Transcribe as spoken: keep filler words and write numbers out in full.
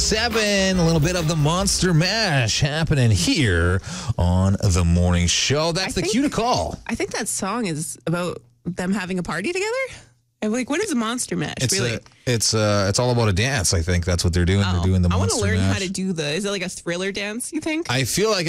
seven. A little bit of the Monster Mash happening here on the morning show. That's I the think- cue to call. I think that song is about them having a party together. I'm like, what is a Monster Mash? It's really? a, it's uh, it's all about a dance. I think that's what they're doing. Oh, They're doing the I want Monster to learn Mash. how to do the. Is it like a Thriller dance? You think? I feel like